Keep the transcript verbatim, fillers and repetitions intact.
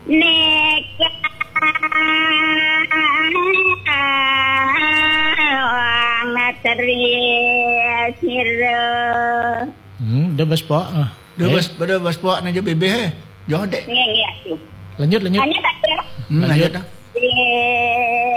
Neka Teria sira. Hmm, dah bersepak ah. Dah bas pada baspak na je bebeh eh. Jangan dek. Nge nge tu. Lanjut lanjut. Hanya tak kira. Hmm, lanjut dah. Eh